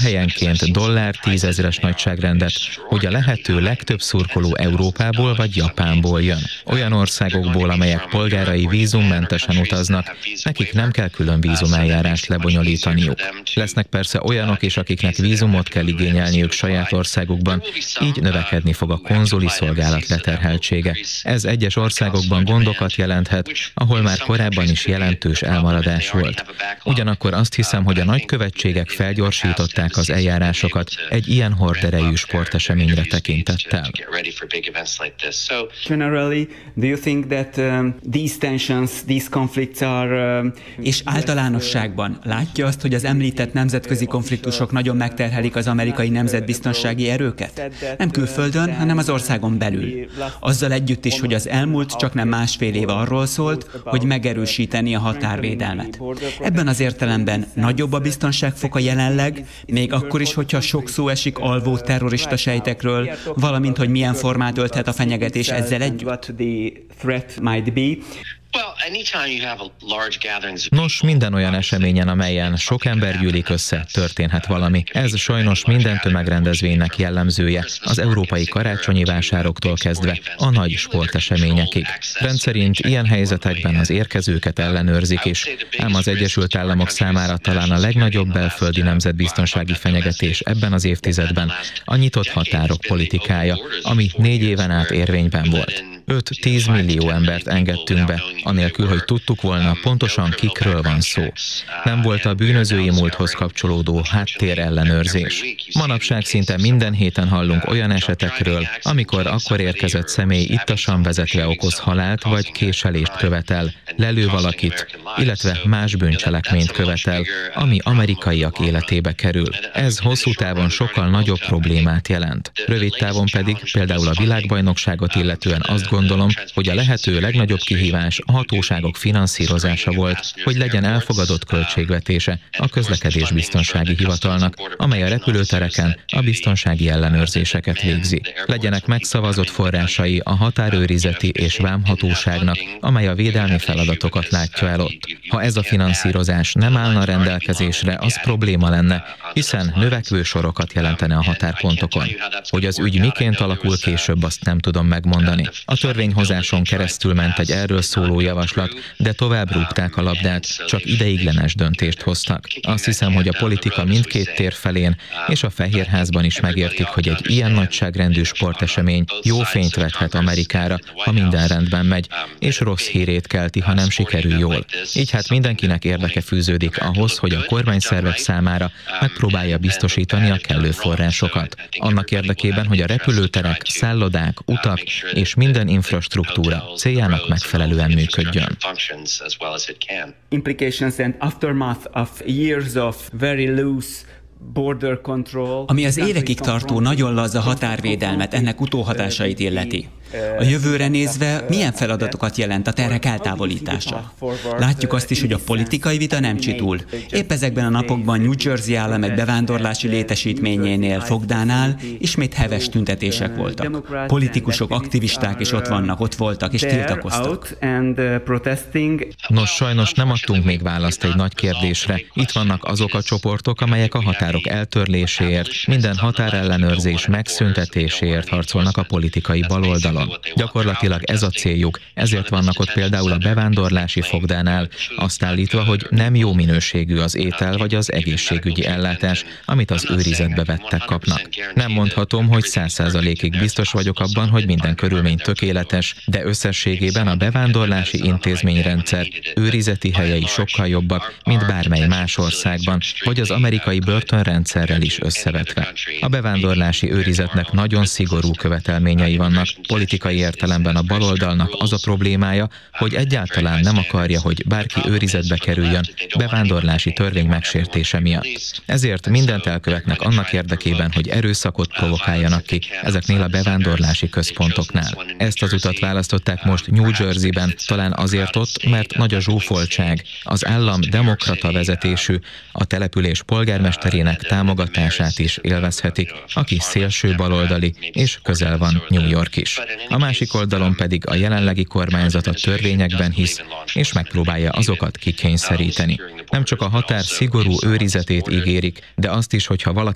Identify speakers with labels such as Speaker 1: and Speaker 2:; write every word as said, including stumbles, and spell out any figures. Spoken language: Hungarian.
Speaker 1: helyenként dollár tízezres nagyságrendet, hogy a lehető legtöbb szurkoló Európából vagy Japánból jön. Olyan országokból, amelyek polgárai vízummentesen utaznak, nekik nem kell külön vízumeljárást lebonyolítaniuk. Lesznek persze olyanok is, akiknek vízumot kell igényelniük saját országukban, így növekedni fog a konzuli szolgálat leterheltsége. Ez egyes országokban gondokat jelenthet, ahol már korábban is jelentős elmaradás volt. Ugyanakkor azt hiszem, hogy a nagykövetségek felgyorsították az eljárásokat egy ilyen horderejű sporteseményre tekintettel.
Speaker 2: És általánosságban látja azt, hogy az említett nemzetközi konfliktusok nagyon megterhelik az amerikai nemzetbiztonsági erőket? Nem külföldön, hanem az országon belül. Azzal együtt is, hogy az elmúlt csak nem másfél év arról szólt, hogy megerősíteni a határvédelmet. Ebben az értelemben nagyobb a biztonságfoka jelenleg, még akkor is, hogyha sok szó esik alvó terrorista sejtekről, valamint, hogy milyen formát ölthet a fenyegetés ezzel együtt.
Speaker 1: Nos, minden olyan eseményen, amelyen sok ember gyűlik össze, történhet valami. Ez sajnos minden tömegrendezvénynek jellemzője, az európai karácsonyi vásároktól kezdve a nagy sporteseményekig. Rendszerint ilyen helyzetekben az érkezőket ellenőrzik is, ám az Egyesült Államok számára talán a legnagyobb belföldi nemzetbiztonsági fenyegetés ebben az évtizedben a nyitott határok politikája, ami négy éven át érvényben volt. öt-tíz millió embert engedtünk be, anélkül, hogy tudtuk volna pontosan kikről van szó. Nem volt a bűnözői múlthoz kapcsolódó háttér ellenőrzés. Manapság szinte minden héten hallunk olyan esetekről, amikor akkor érkezett személy ittasan vezetve okoz halált vagy késelést követel, lelő valakit, illetve más bűncselekményt követel, ami amerikaiak életébe kerül. Ez hosszú távon sokkal nagyobb problémát jelent. Rövid távon pedig, például a világbajnokságot illetően azt gondolom, hogy a lehető legnagyobb kihívás a hatóságok finanszírozása volt, hogy legyen elfogadott költségvetése a közlekedésbiztonsági hivatalnak, amely a repülőtereken a biztonsági ellenőrzéseket végzi. Legyenek megszavazott forrásai a határőrizeti és vámhatóságnak, amely a védelmi feladatokat látja el ott. Ha ez a finanszírozás nem állna rendelkezésre, az probléma lenne, hiszen növekvő sorokat jelentene a határpontokon. Hogy az ügy miként alakul később, azt nem tudom megmondani. A törvényhozáson keresztül ment egy erről szóló javaslat, de tovább rúgták a labdát, csak ideiglenes döntést hoztak. Azt hiszem, hogy a politika mindkét tér felén és a Fehérházban is megértik, hogy egy ilyen nagyságrendű sportesemény jó fényt vethet Amerikára, ha minden rendben megy, és rossz hírét kelti, ha nem sikerül jól. Így hát mindenkinek érdeke fűződik ahhoz, hogy a kormányszervek számára megpróbálja biztosítani a kellő forrásokat. Annak érdekében, hogy a repülőterek, szállodák, utak és minden infrastruktúra céljának megfelelően működjön.
Speaker 2: Implications and aftermath of years of very loose border control, ami az évekig tartó nagyon laza határvédelmet, ennek utóhatásait illeti. A jövőre nézve milyen feladatokat jelent a terhek eltávolítása? Látjuk azt is, hogy a politikai vita nem csitul. Épp ezekben a napokban New Jersey állam egy bevándorlási létesítményénél, Fogdánál ismét heves tüntetések voltak. Politikusok, aktivisták is ott vannak, ott voltak és tiltakoztak.
Speaker 1: Nos, sajnos nem adtunk még választ egy nagy kérdésre. Itt vannak azok a csoportok, amelyek a határok eltörléséért, minden határellenőrzés megszüntetéséért harcolnak a politikai baloldalon. Gyakorlatilag ez a céljuk, ezért vannak ott például a bevándorlási Fogdánál, azt állítva, hogy nem jó minőségű az étel vagy az egészségügyi ellátás, amit az őrizetbe vettek kapnak. Nem mondhatom, hogy száz százalékig biztos vagyok abban, hogy minden körülmény tökéletes, de összességében a bevándorlási intézményrendszer őrizeti helyei sokkal jobbak, mint bármely más országban, vagy az amerikai börtönrendszerrel is összevetve. A bevándorlási őrizetnek nagyon szigorú követelményei vannak, politikai értelemben a baloldalnak az a problémája, hogy egyáltalán nem akarja, hogy bárki őrizetbe kerüljön bevándorlási törvény megsértése miatt. Ezért mindent elkövetnek annak érdekében, hogy erőszakot provokáljanak ki ezeknél a bevándorlási központoknál. Ezt az utat választották most New Jerseyben, talán azért ott, mert nagy a zsúfoltság. Az állam demokrata vezetésű, a település polgármesterének támogatását is élvezhetik, aki szélső baloldali, és közel van New York is. A másik oldalon pedig a jelenlegi kormányzat a törvényekben hisz, és megpróbálja azokat kikényszeríteni. Nem csak a határ szigorú őrizetét ígérik, de azt is, hogyha valaki